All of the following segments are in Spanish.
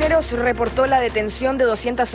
Carabineros reportó la detención de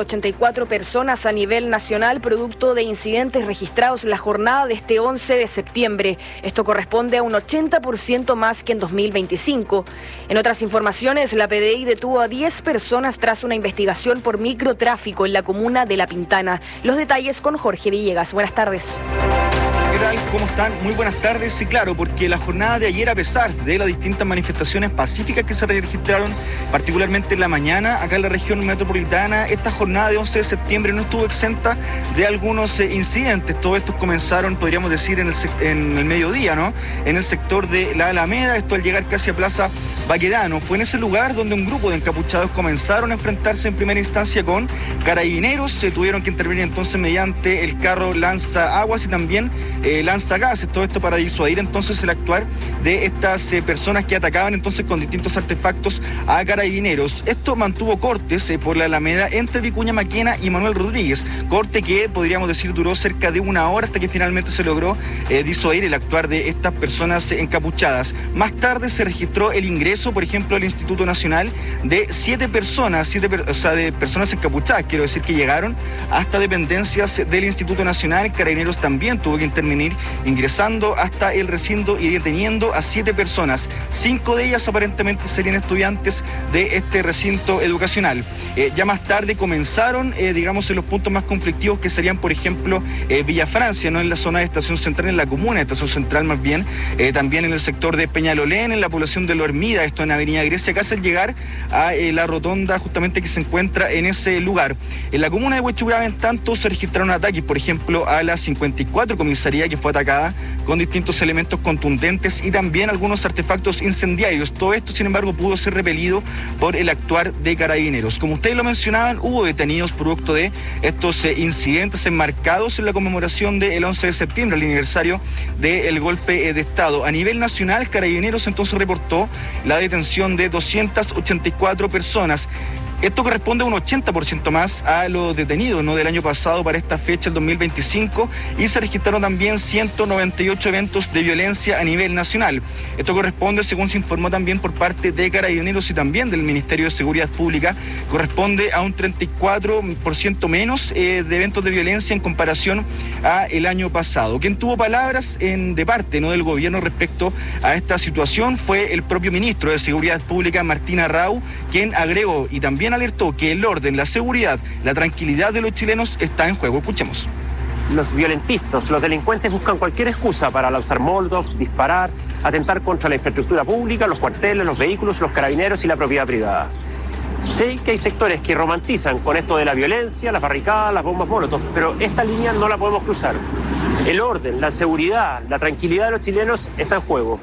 284 personas a nivel nacional producto de incidentes registrados la jornada de este 11 de septiembre. Esto corresponde a un 80% más que en 2025. En otras informaciones, la PDI detuvo a 10 personas tras una investigación por microtráfico en la comuna de La Pintana. Los detalles con Jorge Villegas. Buenas tardes. ¿Qué tal? ¿Cómo están? Muy buenas tardes. Sí, claro, porque la jornada de ayer, a pesar de las distintas manifestaciones pacíficas que se registraron, particularmente en la mañana, acá en la región metropolitana, esta jornada de 11 de septiembre no estuvo exenta de algunos incidentes. Todos estos comenzaron, podríamos decir, en el mediodía, ¿no? En el sector de la Alameda, esto al llegar casi a Plaza Baquedano. Fue en ese lugar donde un grupo de encapuchados comenzaron a enfrentarse en primera instancia con carabineros. Se tuvieron que intervenir entonces mediante el carro lanza aguas y también lanza gases, todo esto para disuadir entonces el actuar de estas personas que atacaban entonces con distintos artefactos a carabineros. Esto mantuvo cortes por la Alameda entre Vicuña Maquena y Manuel Rodríguez, corte que podríamos decir duró cerca de una hora hasta que finalmente se logró disuadir el actuar de estas personas encapuchadas. Más tarde se registró el ingreso, por ejemplo, al Instituto Nacional de 7 personas, de personas encapuchadas, quiero decir que llegaron hasta dependencias del Instituto Nacional. Carabineros también tuvo que intervenir ingresando hasta el recinto y deteniendo a 7 personas. 5 de ellas aparentemente serían estudiantes de este recinto educacional. Ya más tarde comenzaron, digamos, en los puntos más conflictivos que serían, por ejemplo, Villa Francia, no en la zona de Estación Central, en la comuna de Estación Central más bien, también en el sector de Peñalolén, en la población de Lo Hermida, esto en Avenida Grecia, casi al llegar a la rotonda justamente que se encuentra en ese lugar. En la comuna de Huechuraba, en tanto, se registraron ataques, por ejemplo, a la 54 comisaría, que fue atacada con distintos elementos contundentes y también algunos artefactos incendiarios. Todo esto, sin embargo, pudo ser repelido por el actuar de carabineros. Como ustedes lo mencionaban, hubo detenidos producto de estos incidentes enmarcados en la conmemoración del 11 de septiembre, el aniversario del golpe de Estado. A nivel nacional, Carabineros entonces reportó la detención de 284 personas. Esto corresponde a un 80% más a los detenidos, ¿no?, del año pasado para esta fecha, el 2025, y se registraron también 198 eventos de violencia a nivel nacional. Esto corresponde, según se informó también por parte de Carabineros y también del Ministerio de Seguridad Pública, corresponde a un 34% menos de eventos de violencia en comparación a el año pasado. Quien tuvo palabras de parte, ¿no?, del gobierno respecto a esta situación fue el propio ministro de Seguridad Pública, Martín Arrau, quien agregó y también alertó que el orden, la seguridad, la tranquilidad de los chilenos está en juego. Escuchemos. Los violentistas, los delincuentes buscan cualquier excusa para lanzar molotov, disparar, atentar contra la infraestructura pública, los cuarteles, los vehículos, los carabineros y la propiedad privada. Sé que hay sectores que romantizan con esto de la violencia, las barricadas, las bombas molotov, pero esta línea no la podemos cruzar. El orden, la seguridad, la tranquilidad de los chilenos está en juego.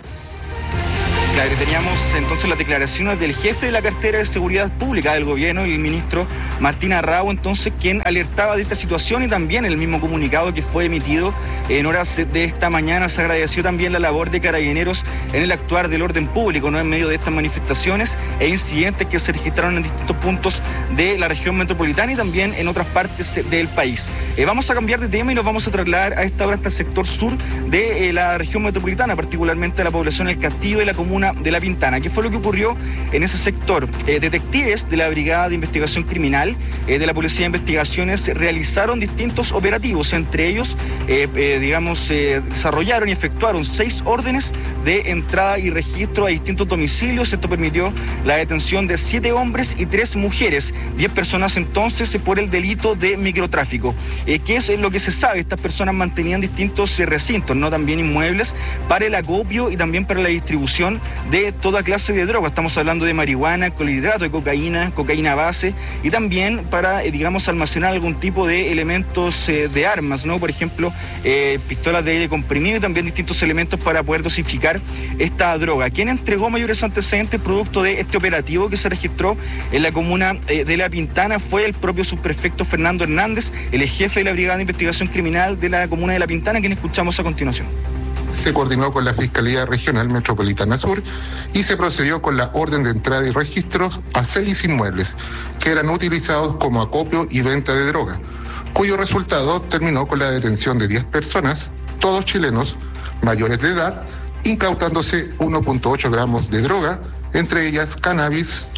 Claro, teníamos entonces las declaraciones del jefe de la cartera de Seguridad Pública del gobierno, el ministro Martín Arrau, entonces, quien alertaba de esta situación, y también el mismo comunicado que fue emitido en horas de esta mañana se agradeció también la labor de Carabineros en el actuar del orden público, ¿no?, en medio de estas manifestaciones e incidentes que se registraron en distintos puntos de la región metropolitana y también en otras partes del país. Vamos a cambiar de tema y nos vamos a trasladar a esta hora hasta el sector sur de la región metropolitana, particularmente a la población del Castillo y la comuna de La Pintana. ¿Qué fue lo que ocurrió en ese sector? Detectives de la Brigada de Investigación Criminal de la Policía de Investigaciones realizaron distintos operativos, entre ellos desarrollaron y efectuaron 6 órdenes de entrada y registro a distintos domicilios. Esto permitió la detención de 7 hombres y 3 mujeres, 10 personas entonces por el delito de microtráfico. ¿Qué es lo que se sabe? Estas personas mantenían distintos recintos, ¿no?, también inmuebles, para el acopio y también para la distribución de toda clase de droga. Estamos hablando de marihuana, clorhidrato de cocaína, cocaína base, y también para, almacenar algún tipo de elementos de armas, ¿no? Por ejemplo, pistolas de aire comprimido y también distintos elementos para poder dosificar esta droga. Quien entregó mayores antecedentes producto de este operativo que se registró en la comuna de La Pintana fue el propio subprefecto Fernando Hernández, el jefe de la Brigada de Investigación Criminal de la comuna de La Pintana, quien escuchamos a continuación. Se coordinó con la Fiscalía Regional Metropolitana Sur y se procedió con la orden de entrada y registros a 6 inmuebles que eran utilizados como acopio y venta de droga, cuyo resultado terminó con la detención de 10 personas, todos chilenos, mayores de edad, incautándose 1.8 gramos de droga, entre ellas cannabis,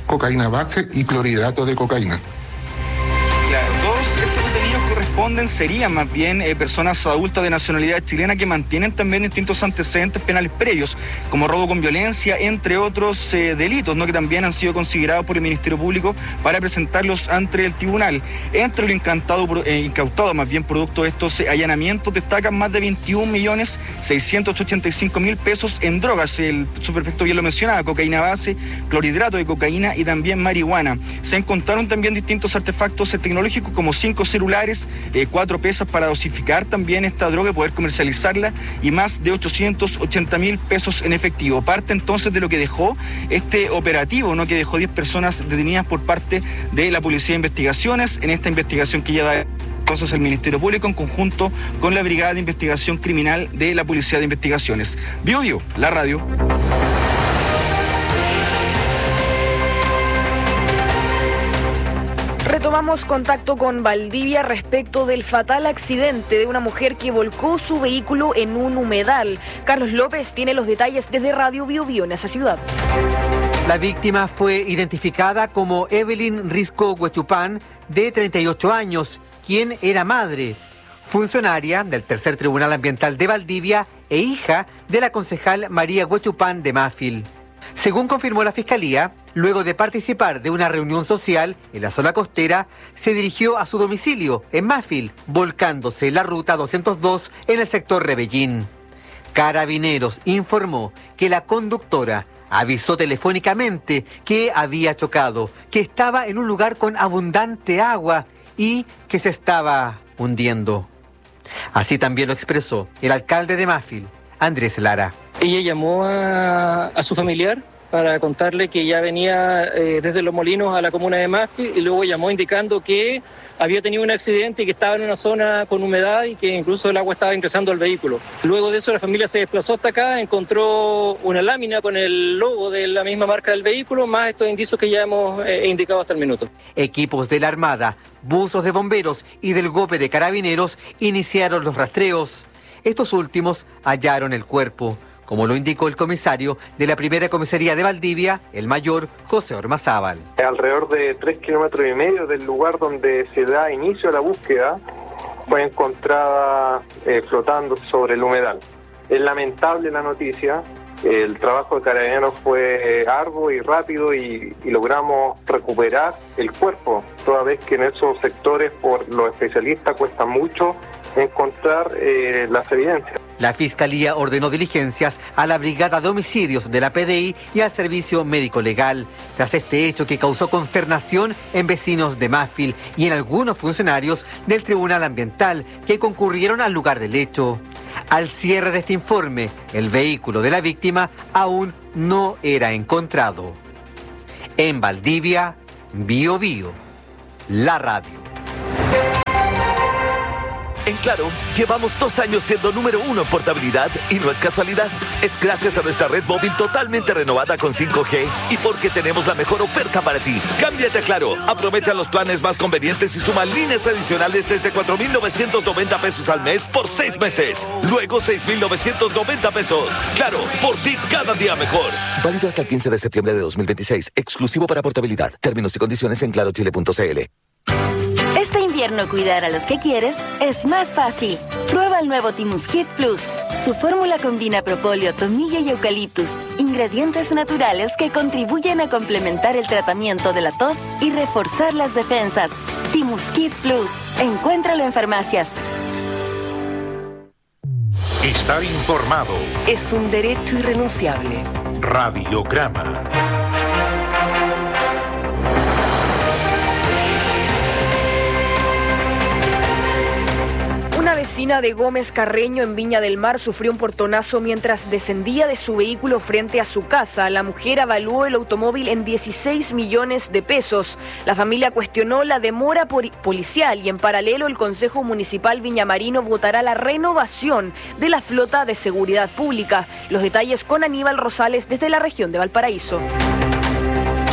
cocaína base y clorhidrato de cocaína. Claro, todos estos detenidos serían más bien personas adultas de nacionalidad chilena que mantienen también distintos antecedentes penales previos, como robo con violencia, entre otros delitos, ¿no?, que también han sido considerados por el Ministerio Público para presentarlos ante el tribunal. Entre lo incautado, más bien producto de estos allanamientos, destacan más de 21.685.000 pesos en drogas. El subprefecto bien lo mencionaba: cocaína base, clorhidrato de cocaína y también marihuana. Se encontraron también distintos artefactos tecnológicos como 5 celulares, 4 pesas para dosificar también esta droga y poder comercializarla, y más de 880.000 pesos en efectivo. Parte entonces de lo que dejó este operativo, ¿no?, que dejó 10 personas detenidas por parte de la Policía de Investigaciones, en esta investigación que ya da entonces el Ministerio Público en conjunto con la Brigada de Investigación Criminal de la Policía de Investigaciones. Bio Bio, la radio. Retomamos contacto con Valdivia respecto del fatal accidente de una mujer que volcó su vehículo en un humedal. Carlos López tiene los detalles desde Radio Bio Bio en esa ciudad. La víctima fue identificada como Evelyn Risco Huechupán, de 38 años, quien era madre, funcionaria del Tercer Tribunal Ambiental de Valdivia e hija de la concejal María Huechupán de Mafil. Según confirmó la Fiscalía, luego de participar de una reunión social en la zona costera, se dirigió a su domicilio en Mafil, volcándose la ruta 202 en el sector Rebellín. Carabineros informó que la conductora avisó telefónicamente que había chocado, que estaba en un lugar con abundante agua y que se estaba hundiendo. Así también lo expresó el alcalde de Mafil, Andrés Lara. Ella llamó a su familiar para contarle que ya venía desde Los Molinos a la comuna de Mafil, y luego llamó indicando que había tenido un accidente y que estaba en una zona con humedad y que incluso el agua estaba ingresando al vehículo. Luego de eso la familia se desplazó hasta acá, encontró una lámina con el logo de la misma marca del vehículo, más estos indicios que ya hemos indicado hasta el minuto. Equipos de la Armada, buzos de bomberos y del GOPE de Carabineros iniciaron los rastreos. Estos últimos hallaron el cuerpo, como lo indicó el comisario de la primera comisaría de Valdivia, el mayor José Ormazábal. Alrededor de 3,5 kilómetros del lugar donde se da inicio a la búsqueda, fue encontrada flotando sobre el humedal. Es lamentable la noticia. El trabajo de Carabineros fue arduo y rápido y logramos recuperar el cuerpo, toda vez que en esos sectores, por los especialistas, cuesta mucho encontrar las evidencias. La Fiscalía ordenó diligencias a la Brigada de Homicidios de la PDI y al Servicio Médico Legal, tras este hecho que causó consternación en vecinos de Mafil y en algunos funcionarios del Tribunal Ambiental que concurrieron al lugar del hecho. Al cierre de este informe, el vehículo de la víctima aún no era encontrado. En Valdivia, Bio Bio, la radio. En Claro, llevamos 2 años siendo número 1 en portabilidad y no es casualidad. Es gracias a nuestra red móvil totalmente renovada con 5G y porque tenemos la mejor oferta para ti. Cámbiate a Claro, aprovecha los planes más convenientes y suma líneas adicionales desde 4.990 pesos al mes por 6 meses. Luego 6.990 pesos. Claro, por ti cada día mejor. Válido hasta el 15 de septiembre de 2026. Exclusivo para portabilidad. Términos y condiciones en clarochile.cl. Este invierno cuidar a los que quieres es más fácil. Prueba el nuevo Timuskit Plus. Su fórmula combina propóleo, tomillo y eucaliptus, ingredientes naturales que contribuyen a complementar el tratamiento de la tos y reforzar las defensas. Timuskit Plus. Encuéntralo en farmacias. Estar informado es un derecho irrenunciable. Radiograma. Una vecina de Gómez Carreño en Viña del Mar sufrió un portonazo mientras descendía de su vehículo frente a su casa. La mujer evaluó el automóvil en 16 millones de pesos. La familia cuestionó la demora policial y en paralelo el Consejo Municipal Viñamarino votará la renovación de la flota de seguridad pública. Los detalles con Aníbal Rosales desde la región de Valparaíso. Una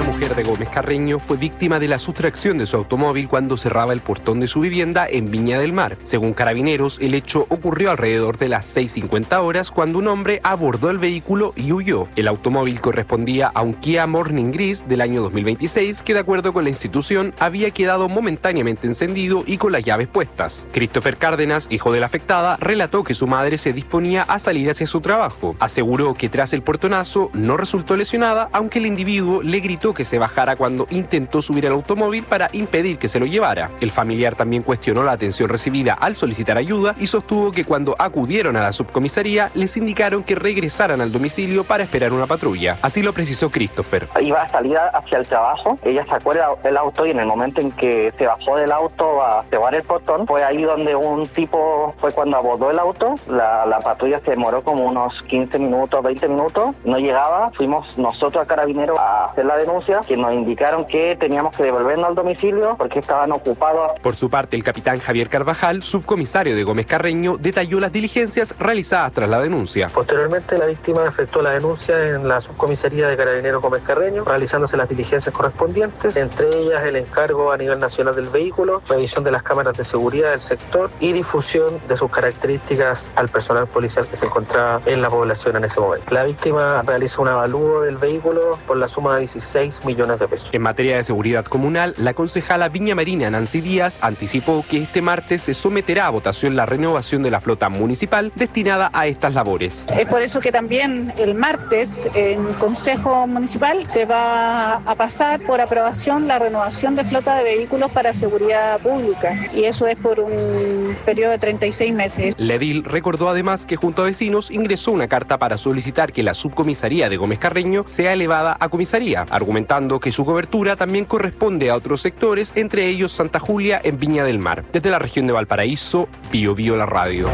mujer de Gómez Carreño fue víctima de la sustracción de su automóvil cuando cerraba el portón de su vivienda en Viña del Mar. Según Carabineros, el hecho ocurrió alrededor de las 6:50 horas cuando un hombre abordó el vehículo y huyó. El automóvil correspondía a un Kia Morning Gris del año 2026 que, de acuerdo con la institución, había quedado momentáneamente encendido y con las llaves puestas. Christopher Cárdenas, hijo de la afectada, relató que su madre se disponía a salir hacia su trabajo. Aseguró que tras el portonazo no resultó lesionada, aunque el individuo le gritó que se bajara cuando intentó subir al automóvil para impedir que se lo llevara. El familiar también cuestionó la atención recibida al solicitar ayuda y sostuvo que cuando acudieron a la subcomisaría les indicaron que regresaran al domicilio para esperar una patrulla. Así lo precisó Christopher. Iba a salir hacia el trabajo, ella sacó el auto y en el momento en que se bajó del auto a cerrar el portón, fue ahí donde un tipo fue cuando abordó el auto. La patrulla se demoró como unos 15 minutos, 20 minutos, no llegaba. Fuimos nosotros a Carabineros a hacer la denuncia, que nos indicaron que teníamos que devolvernos al domicilio porque estaban ocupados. Por su parte, el capitán Javier Carvajal, subcomisario de Gómez Carreño, detalló las diligencias realizadas tras la denuncia. Posteriormente, la víctima efectuó la denuncia en la subcomisaría de Carabineros Gómez Carreño, realizándose las diligencias correspondientes, entre ellas el encargo a nivel nacional del vehículo, revisión de las cámaras de seguridad del sector y difusión de sus características al personal policial que se encontraba en la población en ese momento. La víctima realiza un avalúo del vehículo por la suma de 16 millones de pesos. En materia de seguridad comunal, la concejala viñamarina Nancy Díaz anticipó que este martes se someterá a votación la renovación de la flota municipal destinada a estas labores. Es por eso que también el martes en Consejo Municipal se va a pasar por aprobación la renovación de flota de vehículos para seguridad pública, y eso es por un periodo de 36 meses. La edil recordó además que junto a vecinos ingresó una carta para solicitar que la subcomisaría de Gómez Carreño sea elevada a comisaría, argumentando que su cobertura también corresponde a otros sectores, entre ellos Santa Julia en Viña del Mar. Desde la región de Valparaíso, Bío Bío la radio.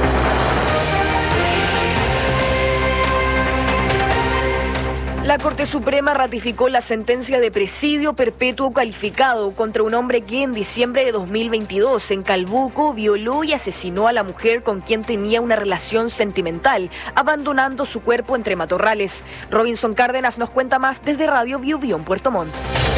La Corte Suprema ratificó la sentencia de presidio perpetuo calificado contra un hombre que en diciembre de 2022 en Calbuco violó y asesinó a la mujer con quien tenía una relación sentimental, abandonando su cuerpo entre matorrales. Robinson Cárdenas nos cuenta más desde Radio Bío Bío en Puerto Montt.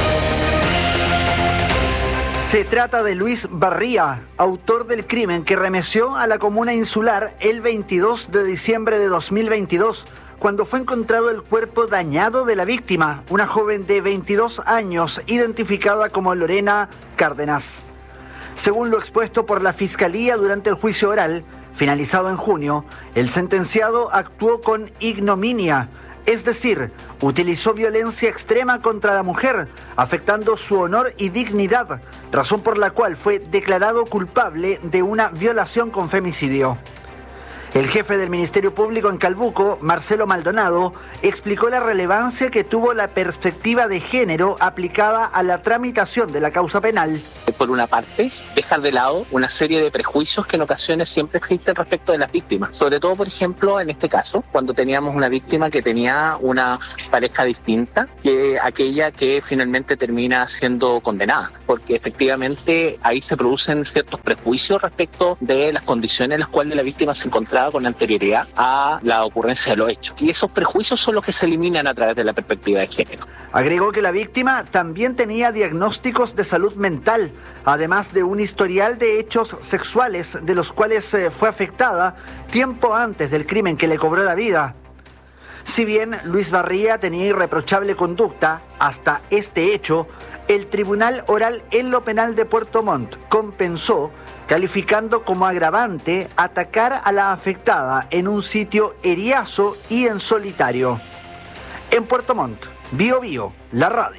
Se trata de Luis Barría, autor del crimen que remeció a la comuna insular el 22 de diciembre de 2022, cuando fue encontrado el cuerpo dañado de la víctima, una joven de 22 años, identificada como Lorena Cárdenas. Según lo expuesto por la Fiscalía durante el juicio oral, finalizado en junio, el sentenciado actuó con ignominia, es decir, utilizó violencia extrema contra la mujer, afectando su honor y dignidad, razón por la cual fue declarado culpable de una violación con femicidio. El jefe del Ministerio Público en Calbuco, Marcelo Maldonado, explicó la relevancia que tuvo la perspectiva de género aplicada a la tramitación de la causa penal. Por una parte, dejar de lado una serie de prejuicios que en ocasiones siempre existen respecto de las víctimas. Sobre todo, por ejemplo, en este caso, cuando teníamos una víctima que tenía una pareja distinta que aquella que finalmente termina siendo condenada. Porque efectivamente ahí se producen ciertos prejuicios respecto de las condiciones en las cuales la víctima se encontraba con anterioridad a la ocurrencia de los hechos. Y esos prejuicios son los que se eliminan a través de la perspectiva de género. Agregó que la víctima también tenía diagnósticos de salud mental, además de un historial de hechos sexuales de los cuales fue afectada tiempo antes del crimen que le cobró la vida. Si bien Luis Barría tenía irreprochable conducta hasta este hecho, el Tribunal Oral en lo Penal de Puerto Montt compensó, calificando como agravante atacar a la afectada en un sitio eriazo y en solitario. En Puerto Montt, Bío Bío, la radio.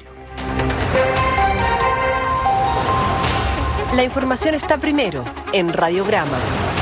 La información está primero en Radiograma.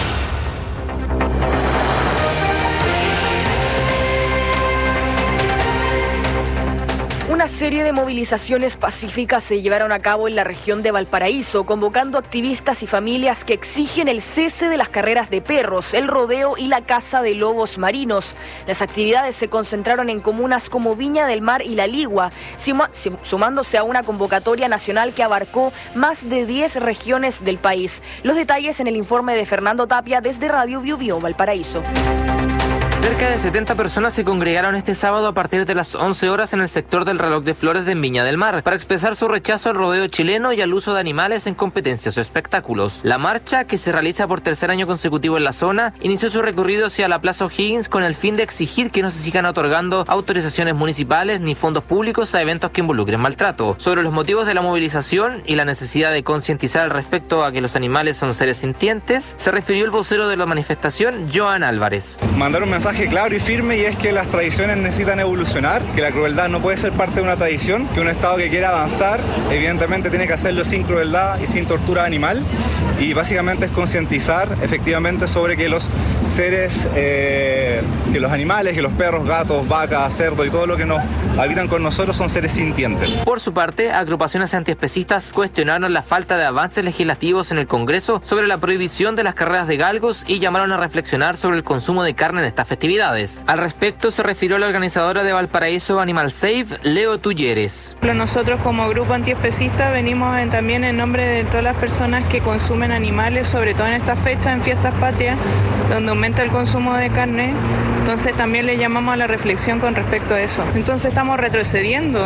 Una serie de movilizaciones pacíficas se llevaron a cabo en la región de Valparaíso, convocando activistas y familias que exigen el cese de las carreras de perros, el rodeo y la caza de lobos marinos. Las actividades se concentraron en comunas como Viña del Mar y La Ligua, sumándose a una convocatoria nacional que abarcó más de 10 regiones del país. Los detalles en el informe de Fernando Tapia desde Radio Bío Bío, Valparaíso. Cerca de 70 personas se congregaron este sábado a partir de las 11 horas en el sector del Reloj de Flores de Viña del Mar para expresar su rechazo al rodeo chileno y al uso de animales en competencias o espectáculos. La marcha, que se realiza por tercer año consecutivo en la zona, inició su recorrido hacia la Plaza O'Higgins con el fin de exigir que no se sigan otorgando autorizaciones municipales ni fondos públicos a eventos que involucren maltrato. Sobre los motivos de la movilización y la necesidad de concientizar al respecto a que los animales son seres sintientes, se refirió el vocero de la manifestación, Joan Álvarez. Mandar un mensaje claro y firme, y es que las tradiciones necesitan evolucionar, que la crueldad no puede ser parte de una tradición, que un Estado que quiera avanzar evidentemente tiene que hacerlo sin crueldad y sin tortura animal, y básicamente es concientizar efectivamente sobre que los seres, que los animales, que los perros, gatos, vacas, cerdos y todo lo que nos habitan con nosotros son seres sintientes. Por su parte, agrupaciones antiespecistas cuestionaron la falta de avances legislativos en el Congreso sobre la prohibición de las carreras de galgos y llamaron a reflexionar sobre el consumo de carne en esta festividad. Al respecto se refirió la organizadora de Valparaíso Animal Safe, Leo Tulleres. Nosotros como grupo antiespecista venimos también en nombre de todas las personas que consumen animales, sobre todo en estas fechas, en fiestas patrias, donde aumenta el consumo de carne. Entonces también le llamamos a la reflexión con respecto a eso. Entonces estamos retrocediendo,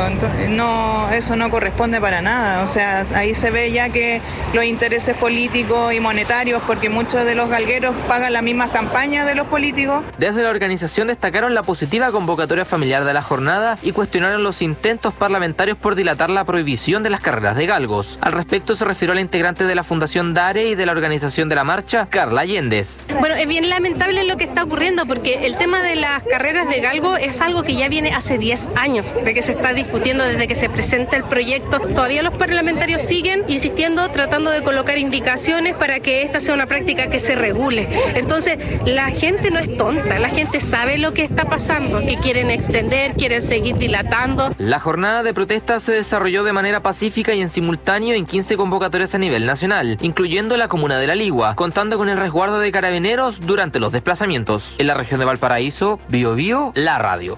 eso no corresponde para nada. O sea, ahí se ve ya que los intereses políticos y monetarios, porque muchos de los galgueros pagan las mismas campañas de los políticos. Desde la organización destacaron la positiva convocatoria familiar de la jornada y cuestionaron los intentos parlamentarios por dilatar la prohibición de las carreras de galgos. Al respecto se refirió a la integrante de la Fundación DARE y de la organización de la marcha, Carla Allendez. Bueno, es bien lamentable lo que está ocurriendo, porque el tema de las carreras de galgo es algo que ya viene hace 10 años, de que se está discutiendo desde que se presenta el proyecto. Todavía los parlamentarios siguen insistiendo, tratando de colocar indicaciones para que esta sea una práctica que se regule. Entonces, la gente no es tonta, la gente sabe lo que está pasando, que quieren extender, quieren seguir dilatando. La jornada de protesta se desarrolló de manera pacífica y en simultáneo en 15 convocatorias a nivel nacional, incluyendo la comuna de La Ligua, contando con el resguardo de carabineros durante los desplazamientos. En la región de Valparaíso, Biobío, la radio.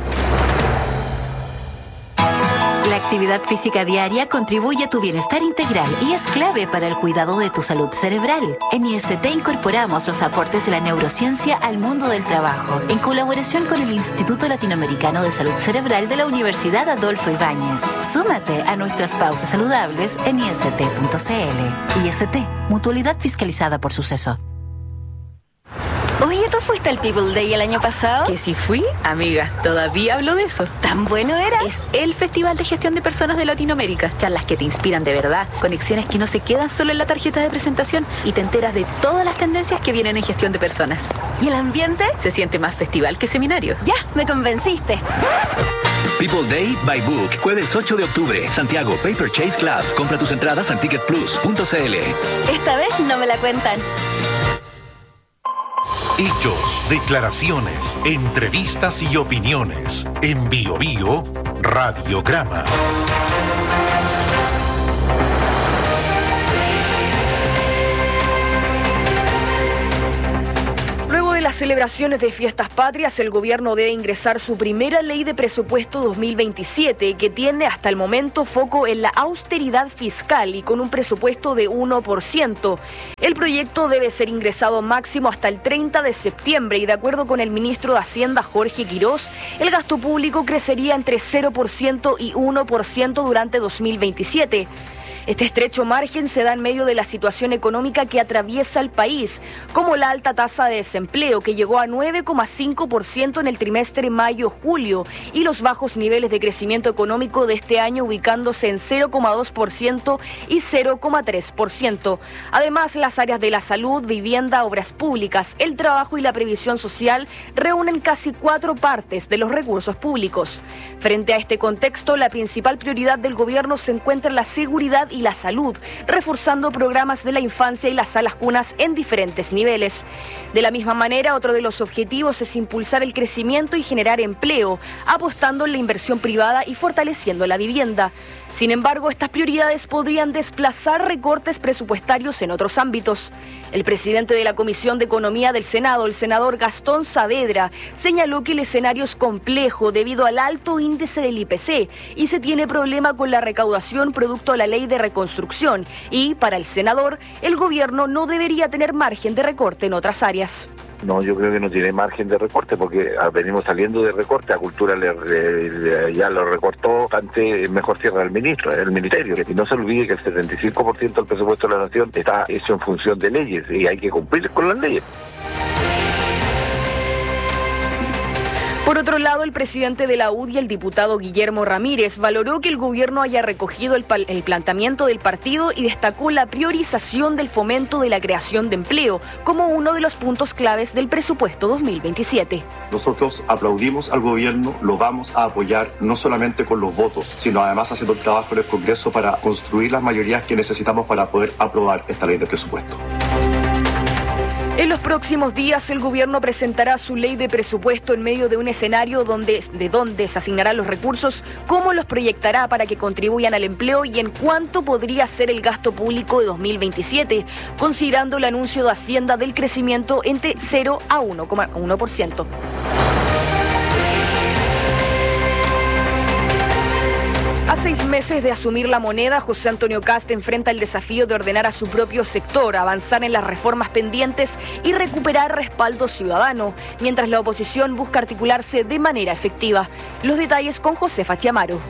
La actividad física diaria contribuye a tu bienestar integral y es clave para el cuidado de tu salud cerebral. En IST incorporamos los aportes de la neurociencia al mundo del trabajo, en colaboración con el Instituto Latinoamericano de Salud Cerebral de la Universidad Adolfo Ibáñez. Súmate a nuestras pausas saludables en ist.cl. IST, mutualidad fiscalizada por Suceso. Oye, ¿tú fuiste al People Day el año pasado? Que si fui, amiga, todavía hablo de eso. ¿Tan bueno era? Es el Festival de Gestión de Personas de Latinoamérica. Charlas que te inspiran de verdad, conexiones que no se quedan solo en la tarjeta de presentación y te enteras de todas las tendencias que vienen en gestión de personas. ¿Y el ambiente? Se siente más festival que seminario. Ya, me convenciste. People Day by Book, jueves 8 de octubre, Santiago, Paper Chase Club. Compra tus entradas en ticketplus.cl. Esta vez no me la cuentan. Hechos, declaraciones, entrevistas y opiniones. En Biobío, Radiograma. Luego de las celebraciones de fiestas patrias, el gobierno debe ingresar su primera ley de presupuesto 2027, que tiene hasta el momento foco en la austeridad fiscal y con un presupuesto de 1%. El proyecto debe ser ingresado máximo hasta el 30 de septiembre y de acuerdo con el ministro de Hacienda, Jorge Quirós, el gasto público crecería entre 0% y 1% durante 2027. Este estrecho margen se da en medio de la situación económica que atraviesa el país, como la alta tasa de desempleo que llegó a 9,5% en el trimestre mayo-julio y los bajos niveles de crecimiento económico de este año ubicándose en 0,2% y 0,3%. Además, las áreas de la salud, vivienda, obras públicas, el trabajo y la previsión social reúnen casi 4 partes de los recursos públicos. Frente a este contexto, la principal prioridad del gobierno se encuentra en la seguridad y la salud, reforzando programas de la infancia y las salas cunas en diferentes niveles. De la misma manera, otro de los objetivos es impulsar el crecimiento y generar empleo, apostando en la inversión privada y fortaleciendo la vivienda. Sin embargo, estas prioridades podrían desplazar recortes presupuestarios en otros ámbitos. El presidente de la Comisión de Economía del Senado, el senador Gastón Saavedra, señaló que el escenario es complejo debido al alto índice del IPC y se tiene problema con la recaudación producto de la ley de reconstrucción y, para el senador, el gobierno no debería tener margen de recorte en otras áreas. No, yo creo que no tiene margen de recorte porque venimos saliendo de recorte. A Cultura ya lo recortó, antes mejor cierra el ministerio. Y no se olvide que el 75% del presupuesto de la nación está hecho en función de leyes y hay que cumplir con las leyes. Por otro lado, el presidente de la UDI, el diputado Guillermo Ramírez, valoró que el gobierno haya recogido el planteamiento del partido y destacó la priorización del fomento de la creación de empleo como uno de los puntos claves del presupuesto 2027. Nosotros aplaudimos al gobierno, lo vamos a apoyar no solamente con los votos, sino además haciendo el trabajo en el Congreso para construir las mayorías que necesitamos para poder aprobar esta ley de presupuesto. En los próximos días, el gobierno presentará su ley de presupuesto en medio de un escenario de dónde se asignarán los recursos, cómo los proyectará para que contribuyan al empleo y en cuánto podría ser el gasto público de 2027, considerando el anuncio de Hacienda del crecimiento entre 0 a 1,1%. A 6 meses de asumir la moneda, José Antonio Kast enfrenta el desafío de ordenar a su propio sector, avanzar en las reformas pendientes y recuperar respaldo ciudadano, mientras la oposición busca articularse de manera efectiva. Los detalles con Josefa Chiamaro.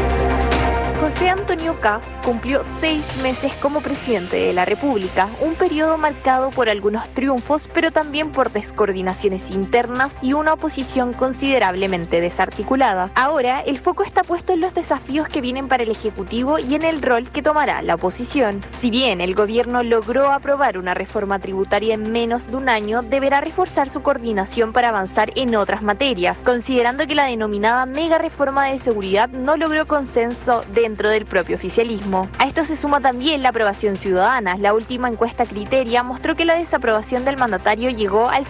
José Antonio Kast cumplió 6 meses como presidente de la República, un periodo marcado por algunos triunfos, pero también por descoordinaciones internas y una oposición considerablemente desarticulada. Ahora, el foco está puesto en los desafíos que vienen para el Ejecutivo y en el rol que tomará la oposición. Si bien el gobierno logró aprobar una reforma tributaria en menos de un año, deberá reforzar su coordinación para avanzar en otras materias, considerando que la denominada mega reforma de seguridad no logró consenso dentro del propio oficialismo. A esto se suma también la aprobación ciudadana. La última encuesta Criteria mostró que la desaprobación del mandatario llegó al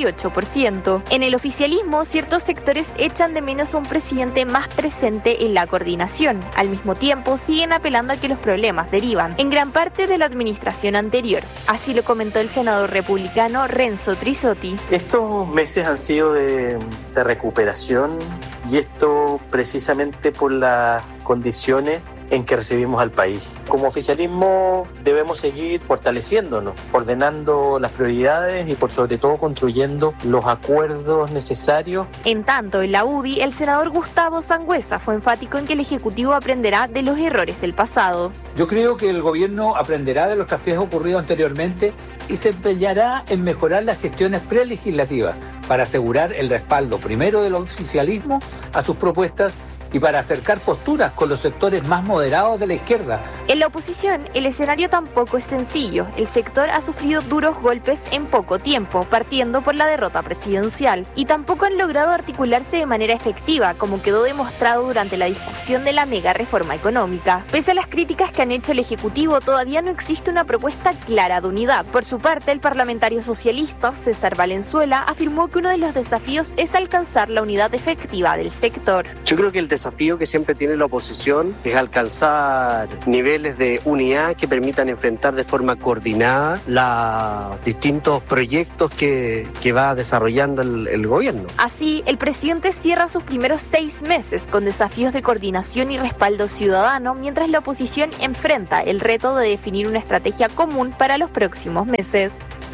58%. En el oficialismo, ciertos sectores echan de menos a un presidente más presente en la coordinación. Al mismo tiempo, siguen apelando a que los problemas derivan en gran parte de la administración anterior. Así lo comentó el senador republicano Renzo Trisotti. Estos meses han sido de recuperación y esto precisamente por las condiciones en que recibimos al país. Como oficialismo debemos seguir fortaleciéndonos, ordenando las prioridades y por sobre todo construyendo los acuerdos necesarios. En tanto, en la UDI, el senador Gustavo Sangüesa fue enfático en que el Ejecutivo aprenderá de los errores del pasado. Yo creo que el gobierno aprenderá de los traspiés ocurridos anteriormente y se empeñará en mejorar las gestiones prelegislativas para asegurar el respaldo primero del oficialismo a sus propuestas y para acercar posturas con los sectores más moderados de la izquierda. En la oposición, el escenario tampoco es sencillo. El sector ha sufrido duros golpes en poco tiempo, partiendo por la derrota presidencial, y tampoco han logrado articularse de manera efectiva, como quedó demostrado durante la discusión de la mega reforma económica. Pese a las críticas que han hecho el Ejecutivo, todavía no existe una propuesta clara de unidad. Por su parte, el parlamentario socialista, César Valenzuela, afirmó que uno de los desafíos es alcanzar la unidad efectiva del sector. Yo creo que el desafío que siempre tiene la oposición es alcanzar niveles de unidad que permitan enfrentar de forma coordinada los distintos proyectos que va desarrollando el gobierno. Así, el presidente cierra sus primeros 6 meses con desafíos de coordinación y respaldo ciudadano, mientras la oposición enfrenta el reto de definir una estrategia común para los próximos meses.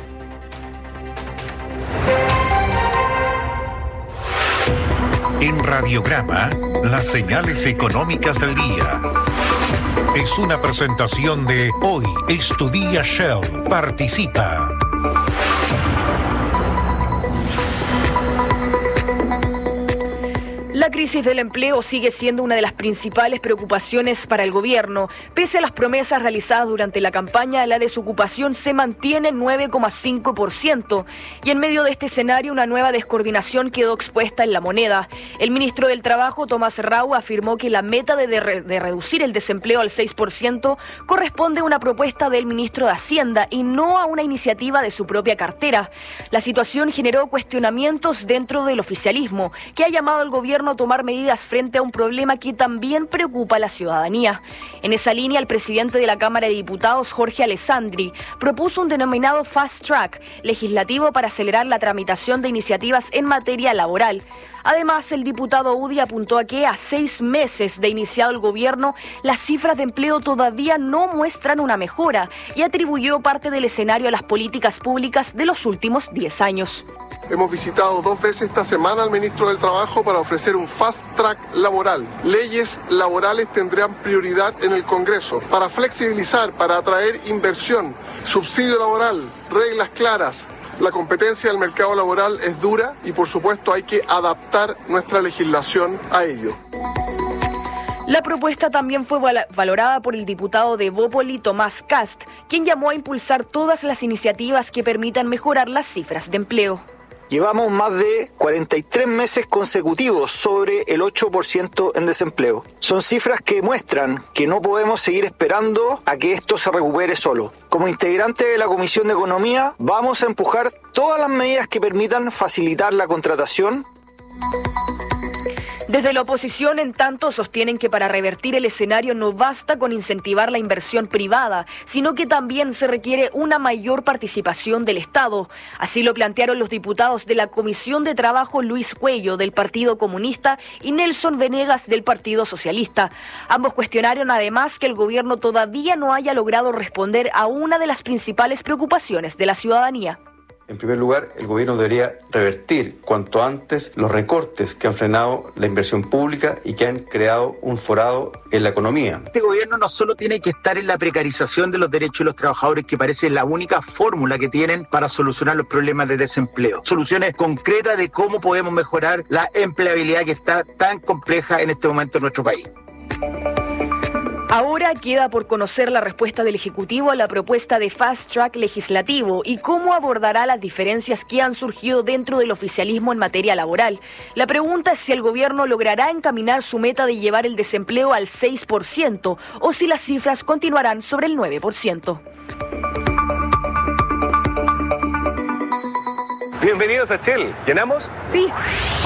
En Radiograma, las señales económicas del día. Es una presentación de Hoy es tu día Shell. Participa. La crisis del empleo sigue siendo una de las principales preocupaciones para el gobierno. Pese a las promesas realizadas durante la campaña, la desocupación se mantiene en 9,5%. Y en medio de este escenario, una nueva descoordinación quedó expuesta en la moneda. El ministro del Trabajo, Tomás Rau, afirmó que la meta de reducir el desempleo al 6% corresponde a una propuesta del ministro de Hacienda y no a una iniciativa de su propia cartera. La situación generó cuestionamientos dentro del oficialismo, que ha llamado al gobierno a tomar tomar medidas frente a un problema que también preocupa a la ciudadanía. En esa línea, el presidente de la Cámara de Diputados, Jorge Alessandri, propuso un denominado Fast Track legislativo para acelerar la tramitación de iniciativas en materia laboral. Además, el diputado UDI apuntó a que a 6 meses de iniciado el gobierno, las cifras de empleo todavía no muestran una mejora y atribuyó parte del escenario a las políticas públicas de los últimos 10 años. Hemos visitado 2 veces esta semana al ministro del Trabajo para ofrecer un fast track laboral. Leyes laborales tendrán prioridad en el Congreso para flexibilizar, para atraer inversión, subsidio laboral, reglas claras. La competencia del mercado laboral es dura y, por supuesto, hay que adaptar nuestra legislación a ello. La propuesta también fue valorada por el diputado de Bópoli, Tomás Kast, quien llamó a impulsar todas las iniciativas que permitan mejorar las cifras de empleo. Llevamos más de 43 meses consecutivos sobre el 8% en desempleo. Son cifras que muestran que no podemos seguir esperando a que esto se recupere solo. Como integrante de la Comisión de Economía, vamos a empujar todas las medidas que permitan facilitar la contratación. Desde la oposición, en tanto, sostienen que para revertir el escenario no basta con incentivar la inversión privada, sino que también se requiere una mayor participación del Estado. Así lo plantearon los diputados de la Comisión de Trabajo Luis Cuello, del Partido Comunista, y Nelson Venegas, del Partido Socialista. Ambos cuestionaron además que el gobierno todavía no haya logrado responder a una de las principales preocupaciones de la ciudadanía. En primer lugar, el gobierno debería revertir cuanto antes los recortes que han frenado la inversión pública y que han creado un forado en la economía. Este gobierno no solo tiene que estar en la precarización de los derechos de los trabajadores, que parece la única fórmula que tienen para solucionar los problemas de desempleo. Soluciones concretas de cómo podemos mejorar la empleabilidad que está tan compleja en este momento en nuestro país. Ahora queda por conocer la respuesta del Ejecutivo a la propuesta de Fast Track legislativo y cómo abordará las diferencias que han surgido dentro del oficialismo en materia laboral. La pregunta es si el gobierno logrará encaminar su meta de llevar el desempleo al 6% o si las cifras continuarán sobre el 9%. Bienvenidos a Shell. ¿Llenamos? Sí.